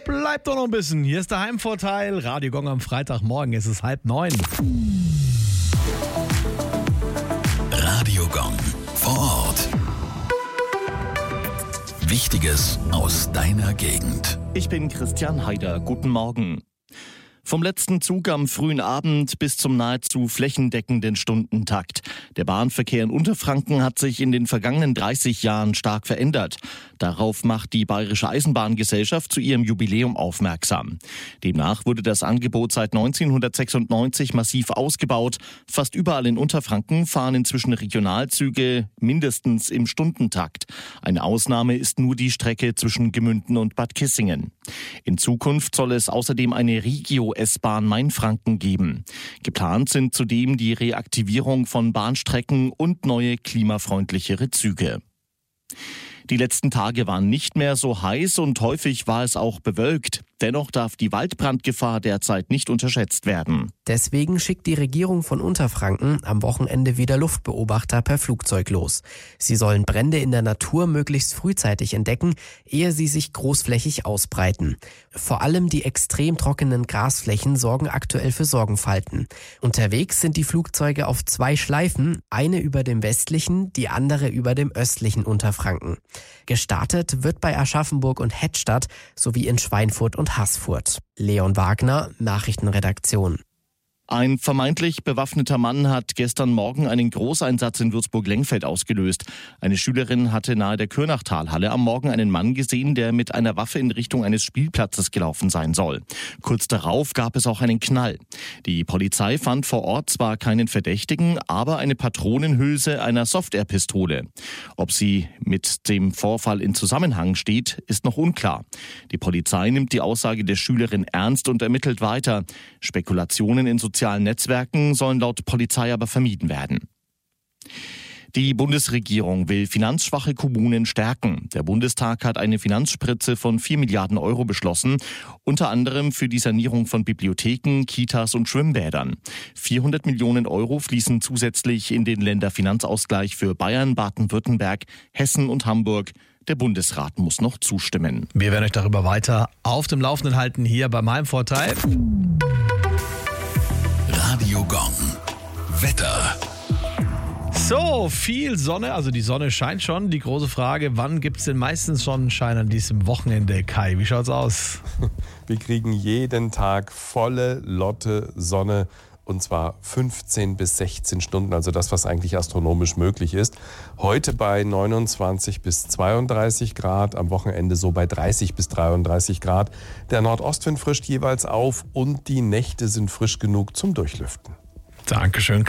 Bleibt doch noch ein bisschen. Hier ist der Heimvorteil. Radio Gong am Freitagmorgen. Es ist 8:30. Radio Gong vor Ort. Wichtiges aus deiner Gegend. Ich bin Christian Haider. Guten Morgen. Vom letzten Zug am frühen Abend bis zum nahezu flächendeckenden Stundentakt. Der Bahnverkehr in Unterfranken hat sich in den vergangenen 30 Jahren stark verändert. Darauf macht die Bayerische Eisenbahngesellschaft zu ihrem Jubiläum aufmerksam. Demnach wurde das Angebot seit 1996 massiv ausgebaut. Fast überall in Unterfranken fahren inzwischen Regionalzüge mindestens im Stundentakt. Eine Ausnahme ist nur die Strecke zwischen Gemünden und Bad Kissingen. In Zukunft soll es außerdem eine Regio-S-Bahn Mainfranken geben. Geplant sind zudem die Reaktivierung von Bahnstrecken und neue klimafreundlichere Züge. Die letzten Tage waren nicht mehr so heiß und häufig war es auch bewölkt. Dennoch darf die Waldbrandgefahr derzeit nicht unterschätzt werden. Deswegen schickt die Regierung von Unterfranken am Wochenende wieder Luftbeobachter per Flugzeug los. Sie sollen Brände in der Natur möglichst frühzeitig entdecken, ehe sie sich großflächig ausbreiten. Vor allem die extrem trockenen Grasflächen sorgen aktuell für Sorgenfalten. Unterwegs sind die Flugzeuge auf 2 Schleifen, eine über dem westlichen, die andere über dem östlichen Unterfranken. Gestartet wird bei Aschaffenburg und Hettstadt sowie in Schweinfurt und Haßfurt. Leon Wagner, Nachrichtenredaktion. Ein vermeintlich bewaffneter Mann hat gestern Morgen einen Großeinsatz in Würzburg-Lengfeld ausgelöst. Eine Schülerin hatte nahe der Kürnachtalhalle am Morgen einen Mann gesehen, der mit einer Waffe in Richtung eines Spielplatzes gelaufen sein soll. Kurz darauf gab es auch einen Knall. Die Polizei fand vor Ort zwar keinen Verdächtigen, aber eine Patronenhülse einer Softair-Pistole. Ob sie mit dem Vorfall in Zusammenhang steht, ist noch unklar. Die Polizei nimmt die Aussage der Schülerin ernst und ermittelt weiter. Spekulationen in sozialen Netzwerken sollen laut Polizei aber vermieden werden. Die Bundesregierung will finanzschwache Kommunen stärken. Der Bundestag hat eine Finanzspritze von 4 Milliarden Euro beschlossen, unter anderem für die Sanierung von Bibliotheken, Kitas und Schwimmbädern. 400 Millionen Euro fließen zusätzlich in den Länderfinanzausgleich für Bayern, Baden-Württemberg, Hessen und Hamburg. Der Bundesrat muss noch zustimmen. Wir werden euch darüber weiter auf dem Laufenden halten hier beim Heimvorteil. Radio Gong. Wetter. So, viel Sonne, also die Sonne scheint schon. Die große Frage, wann gibt es denn meistens Sonnenschein an diesem Wochenende? Kai, wie schaut's aus? Wir kriegen jeden Tag volle Lotte Sonne. Und zwar 15 bis 16 Stunden, also das, was eigentlich astronomisch möglich ist. Heute bei 29 bis 32 Grad, am Wochenende so bei 30 bis 33 Grad. Der Nordostwind frischt jeweils auf und die Nächte sind frisch genug zum Durchlüften. Dankeschön.